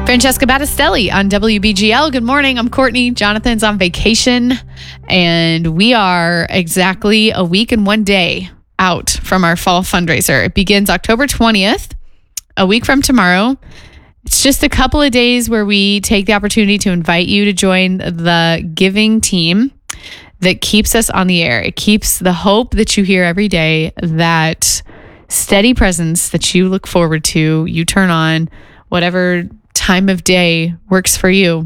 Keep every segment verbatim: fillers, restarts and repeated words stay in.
Francesca Battistelli on W B G L. Good morning. I'm Courtney. Jonathan's on vacation, and we are exactly a week and one day out from our fall fundraiser. It begins October twentieth, a week from tomorrow. It's just a couple of days where we take the opportunity to invite you to join the giving team that keeps us on the air. It keeps the hope that you hear every day, that steady presence that you look forward to, you turn on whatever time of day works for you.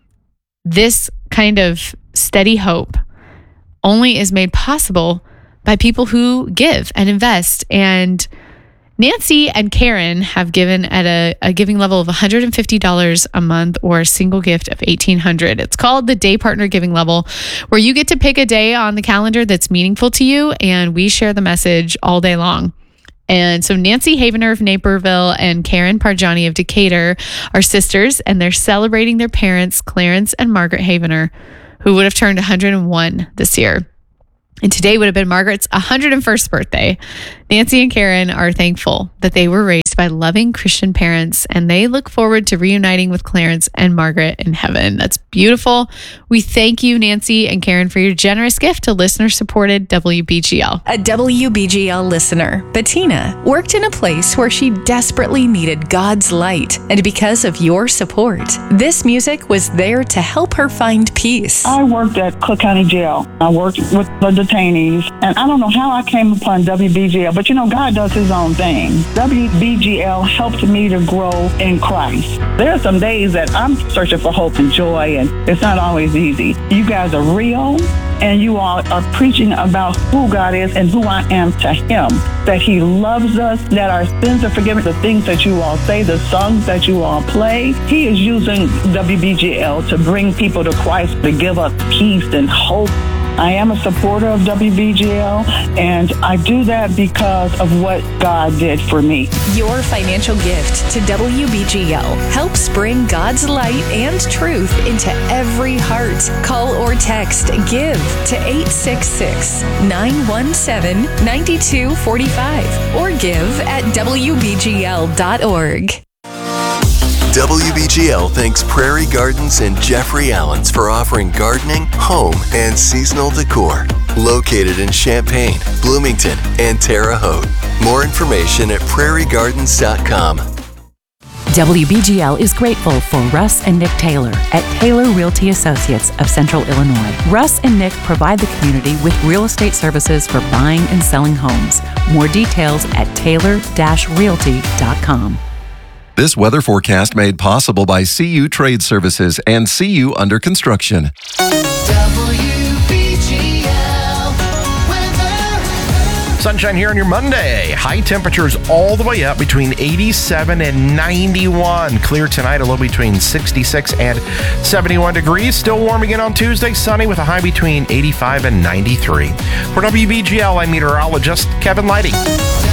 This kind of steady hope only is made possible by people who give and invest. And Nancy and Karen have given at a, a giving level of one hundred fifty dollars a month or a single gift of eighteen hundred dollars. It's called the Day Partner Giving Level, where you get to pick a day on the calendar that's meaningful to you, and we share the message all day long. And so Nancy Havener of Naperville and Karen Parjani of Decatur are sisters, and they're celebrating their parents, Clarence and Margaret Havener, who would have turned one hundred one this year. And today would have been Margaret's one hundred first birthday. Nancy and Karen are thankful that they were raised by loving Christian parents, and they look forward to reuniting with Clarence and Margaret in heaven. That's beautiful. We thank you, Nancy and Karen, for your generous gift to listener-supported W B G L. A W B G L listener, Bettina, worked in a place where she desperately needed God's light, and because of your support, this music was there to help her find peace. I worked at Cook County Jail. I worked with the detainees, and I don't know how I came upon W B G L, but you know, God does his own thing. W B G L helped me to grow in Christ. There are some days that I'm searching for hope and joy, and it's not always easy. You guys are real, and you all are preaching about who God is and who I am to him, that he loves us, that our sins are forgiven. The things that you all say, the songs that you all play, he is using W B G L to bring people to Christ, to give us peace and hope. I am a supporter of W B G L, and I do that because of what God did for me. Your financial gift to W B G L helps bring God's light and truth into every heart. Call or text GIVE to eight six six, nine one seven, nine two four five or give at W B G L dot org. W B G L thanks Prairie Gardens and Jeffrey Allen's for offering gardening, home, and seasonal decor. Located in Champaign, Bloomington, and Terre Haute. More information at prairie gardens dot com. W B G L is grateful for Russ and Nick Taylor at Taylor Realty Associates of Central Illinois. Russ and Nick provide the community with real estate services for buying and selling homes. More details at taylor dash realty dot com. This weather forecast made possible by C U Trade Services and C U Under Construction. W B G L weather. Sunshine here on your Monday. High temperatures all the way up between eighty-seven and ninety-one. Clear tonight, a low between sixty-six and seventy-one degrees. Still warm again on Tuesday, sunny with a high between eighty-five and ninety-three. For W B G L, I'm meteorologist Kevin Lighting.